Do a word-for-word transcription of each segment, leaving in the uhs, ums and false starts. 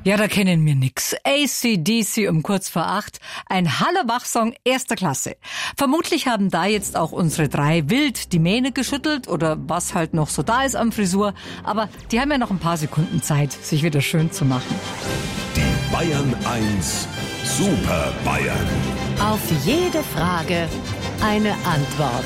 Ja, da kennen wir nix. A C D C um kurz vor acht. Ein Hallebach-Song erster Klasse. Vermutlich haben da jetzt auch unsere drei wild die Mähne geschüttelt oder was halt noch so da ist am Frisur. Aber die haben ja noch ein paar Sekunden Zeit, sich wieder schön zu machen. Die Bayern eins Super Bayern. Auf jede Frage eine Antwort.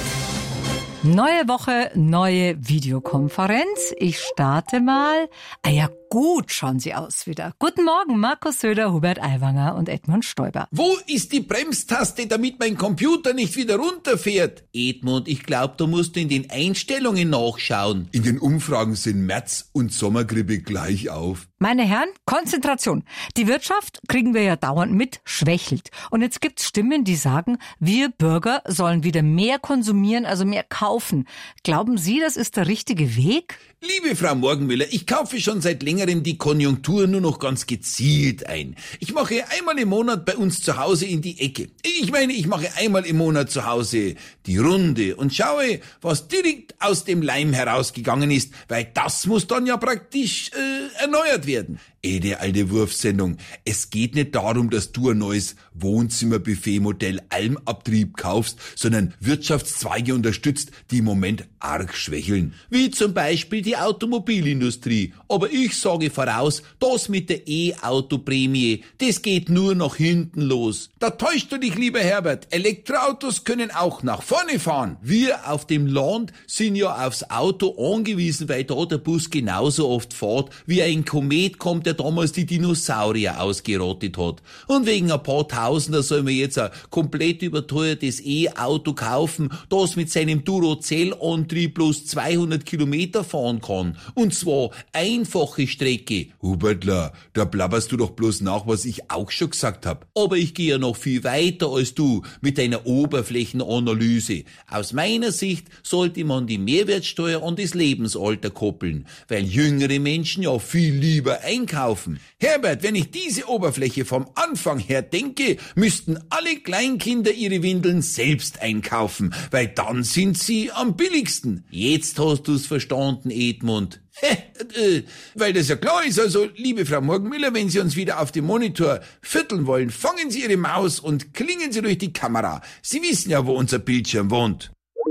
Neue Woche, neue Videokonferenz. Ich starte mal. Ah ja, gut schauen Sie aus wieder. Guten Morgen, Markus Söder, Hubert Aiwanger und Edmund Stoiber. Wo ist die Bremstaste, damit mein Computer nicht wieder runterfährt? Edmund, ich glaube, du musst in den Einstellungen nachschauen. In den Umfragen sind März- und Sommergrippe gleich auf. Meine Herren, Konzentration. Die Wirtschaft, kriegen wir ja dauernd mit, schwächelt. Und jetzt gibt's Stimmen, die sagen, wir Bürger sollen wieder mehr konsumieren, also mehr kaufen. Glauben Sie, das ist der richtige Weg? Liebe Frau Morgenmüller, ich kaufe schon seit längerem die Konjunktur nur noch ganz gezielt ein. Ich mache einmal im Monat bei uns zu Hause in die Ecke. Ich meine, ich mache einmal im Monat zu Hause die Runde und schaue, was direkt aus dem Leim herausgegangen ist, weil das muss dann ja praktisch äh, erneuert werden. Eh, die alte Wurfsendung. Es geht nicht darum, dass du ein neues Wohnzimmerbuffet-Modell Almabtrieb kaufst, sondern Wirtschaftszweige unterstützt, die im Moment arg schwächeln. Wie zum Beispiel die Automobilindustrie. Aber ich sage voraus, das mit der E-Auto-Prämie, das geht nur nach hinten los. Da täuscht du dich, lieber Herbert. Elektroautos können auch nach vorne fahren. Wir auf dem Land sind ja aufs Auto angewiesen, weil da der Bus genauso oft fährt, wie ein Komet kommt, der damals die Dinosaurier ausgerottet hat. Und wegen ein paar Tausender soll man jetzt ein komplett überteuertes E-Auto kaufen, das mit seinem Duracell-Antrieb bloß zweihundert Kilometer fahren kann. Und zwar einfache Strecke. Hubertler, da blabberst du doch bloß nach, was ich auch schon gesagt hab. Aber ich gehe ja noch viel weiter als du mit deiner Oberflächenanalyse. Aus meiner Sicht sollte man die Mehrwertsteuer an das Lebensalter koppeln, weil jüngere Menschen ja viel lieber einkaufen. Herbert, wenn ich diese Oberfläche vom Anfang her denke, müssten alle Kleinkinder ihre Windeln selbst einkaufen, weil dann sind sie am billigsten. Jetzt hast du's verstanden, Edmund. Äh, weil das ja klar ist, also, liebe Frau Morgenmüller, wenn Sie uns wieder auf dem Monitor vierteln wollen, fangen Sie Ihre Maus und klingen Sie durch die Kamera. Sie wissen ja, wo unser Bildschirm wohnt.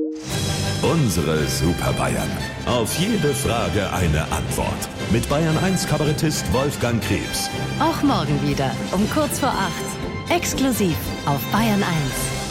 Unsere Super Bayern. Auf jede Frage eine Antwort. Mit Bayern eins Kabarettist Wolfgang Krebs. Auch morgen wieder um kurz vor acht. Exklusiv auf Bayern eins.